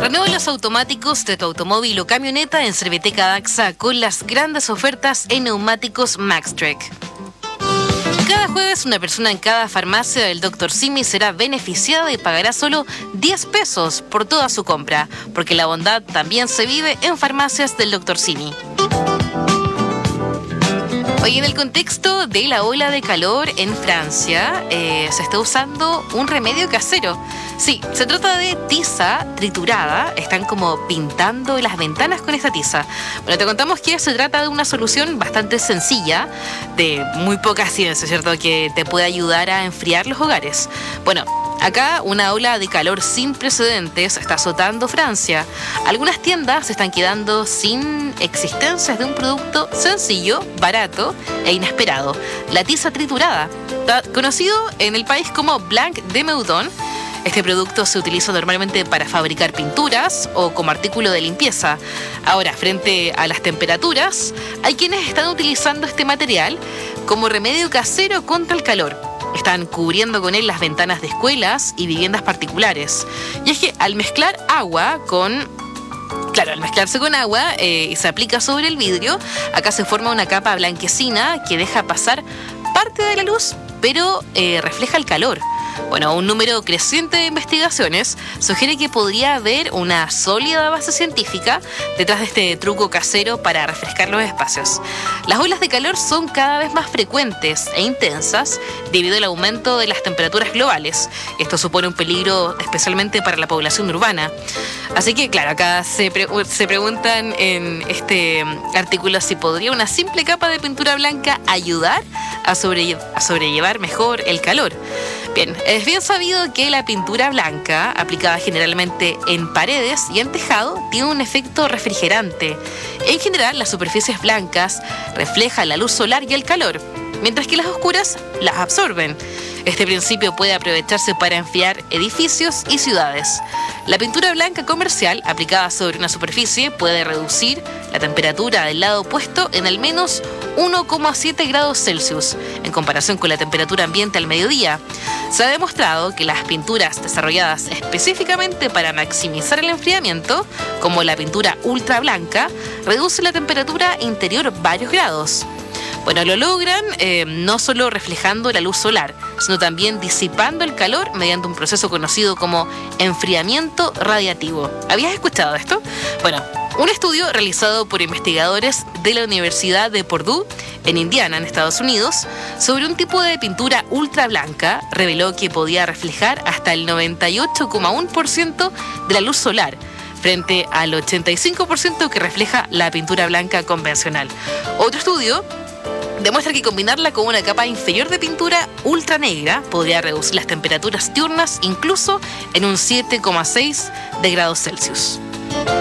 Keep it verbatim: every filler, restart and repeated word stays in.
Renueva los automáticos de tu automóvil o camioneta en Serviteca Daxa con las grandes ofertas en neumáticos Maxtrek. Cada jueves una persona en cada farmacia del doctor Simi será beneficiada y pagará solo diez pesos por toda su compra, porque la bondad también se vive en farmacias del doctor Simi. Hoy en el contexto de la ola de calor en Francia, eh, se está usando un remedio casero. Sí, se trata de tiza triturada. Están como pintando las ventanas con esta tiza. Bueno, te contamos que se trata de una solución bastante sencilla, de muy poca ciencia, ¿cierto?, que te puede ayudar a enfriar los hogares. Bueno, acá una ola de calor sin precedentes está azotando Francia. Algunas tiendas se están quedando sin existencias de un producto sencillo, barato e inesperado: la tiza triturada, conocido en el país como Blanc de Meudon. Este producto se utiliza normalmente para fabricar pinturas o como artículo de limpieza. Ahora, frente a las temperaturas, hay quienes están utilizando este material como remedio casero contra el calor. Están cubriendo con él las ventanas de escuelas y viviendas particulares. Y es que al mezclar agua con... Claro, al mezclarse con agua eh, y se aplica sobre el vidrio, acá se forma una capa blanquecina que deja pasar parte de la luz, pero eh, refleja el calor. Bueno, un número creciente de investigaciones sugiere que podría haber una sólida base científica detrás de este truco casero para refrescar los espacios. Las olas de calor son cada vez más frecuentes e intensas debido al aumento de las temperaturas globales. Esto supone un peligro especialmente para la población urbana. Así que, claro, acá se, pre- se preguntan en este artículo si podría una simple capa de pintura blanca ayudar a, sobrelle- a sobrellevar mejor el calor. Bien, es bien sabido que la pintura blanca, aplicada generalmente en paredes y en tejado, tiene un efecto refrigerante. En general, las superficies blancas reflejan la luz solar y el calor, mientras que las oscuras las absorben. Este principio puede aprovecharse para enfriar edificios y ciudades. La pintura blanca comercial, aplicada sobre una superficie, puede reducir la temperatura del lado opuesto en al menos uno coma siete grados Celsius, en comparación con la temperatura ambiente al mediodía. Se ha demostrado que las pinturas desarrolladas específicamente para maximizar el enfriamiento, como la pintura ultra blanca, reducen la temperatura interior varios grados. Bueno, lo logran eh, no solo reflejando la luz solar, sino también disipando el calor mediante un proceso conocido como enfriamiento radiativo. ¿Habías escuchado esto? Bueno, un estudio realizado por investigadores de la Universidad de Purdue, en Indiana, en Estados Unidos, sobre un tipo de pintura ultra blanca, reveló que podía reflejar hasta el noventa y ocho coma uno por ciento de la luz solar, frente al ochenta y cinco por ciento que refleja la pintura blanca convencional. Otro estudio demuestra que combinarla con una capa inferior de pintura ultra negra podría reducir las temperaturas diurnas incluso en un siete coma seis de grados Celsius.